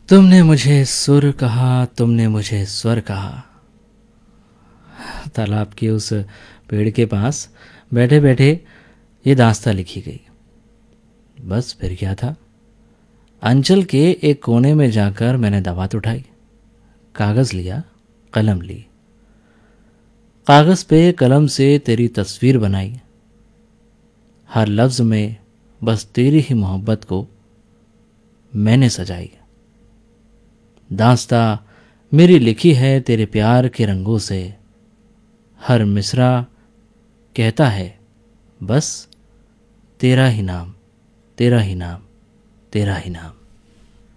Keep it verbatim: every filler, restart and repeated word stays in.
तुमने मुझे सुर कहा, तुमने मुझे स्वर कहा। तालाब के उस पेड़ के पास बैठे बैठे ये दास्तां लिखी गई। बस फिर क्या था। अंचल के एक कोने में जाकर मैंने दवात उठाई, कागज़ लिया, कलम ली, कागज़ पे कलम से तेरी तस्वीर बनाई। हर लफ्ज़ में बस तेरी ही मोहब्बत को मैंने सजाई। दास्तां मेरी लिखी है तेरे प्यार के रंगों से। हर मिसरा कहता है बस तेरा ही नाम, तेरा ही नाम, तेरा ही नाम।